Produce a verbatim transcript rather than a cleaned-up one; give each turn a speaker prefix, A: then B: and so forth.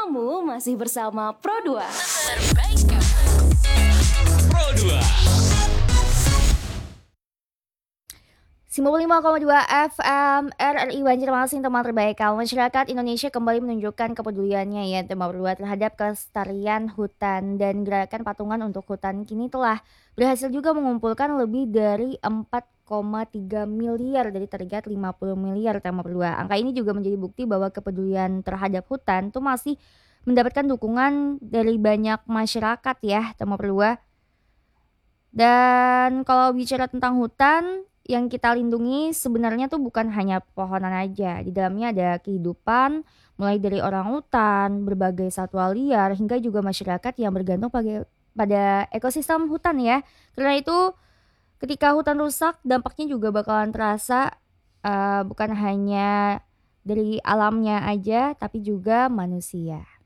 A: Kamu masih bersama Pro dua.
B: Pro dua.
C: sembilan puluh lima koma dua F M R R I Banjarmasin, teman terbaik kaum. Masyarakat Indonesia kembali menunjukkan kepeduliannya ya tema berdua terhadap kelestarian hutan, dan gerakan patungan untuk hutan kini telah berhasil juga mengumpulkan lebih dari empat koma tiga miliar dari target lima puluh miliar tema berdua. Angka ini juga menjadi bukti bahwa kepedulian terhadap hutan itu masih mendapatkan dukungan dari banyak masyarakat ya tema berdua. Dan kalau bicara tentang hutan yang kita lindungi, sebenarnya tuh bukan hanya pohonan aja. Di dalamnya ada kehidupan, mulai dari orang hutan, berbagai satwa liar, hingga juga masyarakat yang bergantung pada, pada ekosistem hutan ya. Karena itu ketika hutan rusak, dampaknya juga bakalan terasa uh, bukan hanya dari alamnya aja, tapi juga manusia.